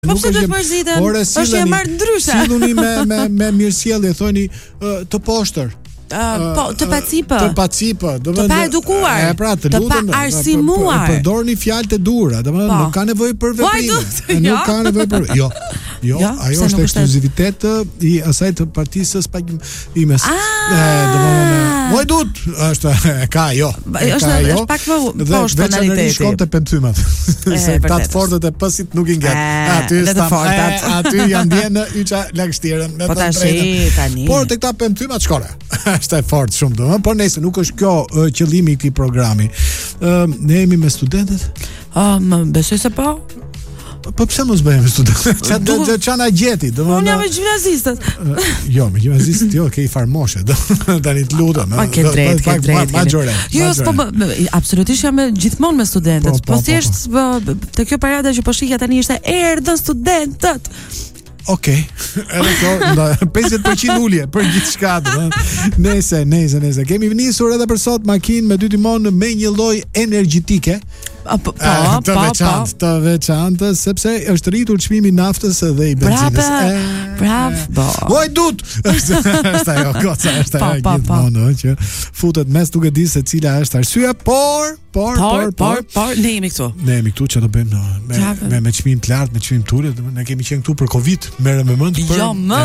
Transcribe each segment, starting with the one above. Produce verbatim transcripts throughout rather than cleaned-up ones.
Po pse do të mërziten? Është e marrë ndryshe. Silluni me me me mirësjellje, thoni uh, të poshtër. Uh, po, të pacipë. Të pacipë, do të pa edukuar. E pra, të, të pa arsimuar. Përdorni fjalë të dura, do të thonë nuk ka nevojë për veprime. Nuk ka nevojë për. Jo. Jo, jo ajo është ekskluzivitet i asaj të partisë së pagimës. Do të thonë, "Moj dut", është ka jo. Është është pak më poshtë tonaliteti. Shkon te penthymat. Se ta të fortët e pësit nuk i ngjet. Aty sta. Aty janë ndjen në yça lagështirën me të drejtën. Por te këta penthymat shkore. Është e fortë shumë do, por nëse nuk është kjo uh, qëllimi i këtij programi. Uh, ne jemi me studentët? Ah, më besoj se po. Po pse mos bëjmë studentët? Ça do të çana gjeti, do. Unë jam me gjimnazistët. Uh, jo, me gjimnazistët jo, ke i farmoshe, do. Tani të lutem, Ma ke drejt, ke drejt. Magjore. Jo, po absolutisht jam gjithmonë me studentët. Po thjesht te kjo parada që po shihja tani ishte erdhën studentët. Okej, okay. Edhe kjo pesëdhjetë përqind ulje për gjithçka. Nëse, nëse, nëse kemi nisur edhe për sot makinë me dy timon me një lloj energjetike. Po, po, të veçantë, të veçantë, sepse është rritur çmimi i naftës dhe i benzinës. Bravo. Oj dut. Është ajo goca, është ajo gjithmonë që futet mes duke di se cila është arsyeja, por Por, por, por, por, ne jemi këtu. Ne jemi këtu që do bëjmë me me me çmim të lartë, me çmim të ulët, ne kemi qenë këtu për Covid, merrem me mend për. Jo më.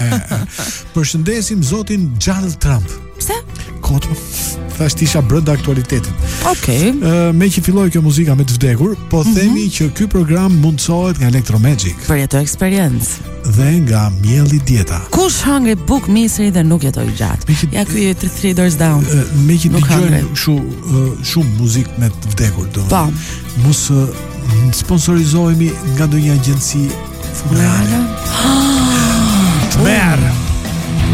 Përshëndesim zotin Donald Trump. Pse? Kot. Thashë isha brenda aktualitetit. Okej. Okay. Uh, me që filloi kjo muzika me të vdekur, po mm-hmm. themi që ky program mundsohet nga Electromagic. Për jetë experience. Dhe nga mielli dieta. Kush hangri buk misri dhe nuk jetoi gjatë. Që, ja ky është Three Doors Down. Uh, me që dëgjojmë shumë uh, shumë muzikë me të vdekur, do. Po. Mos uh, sponsorizohemi nga ndonjë agjenci funerare.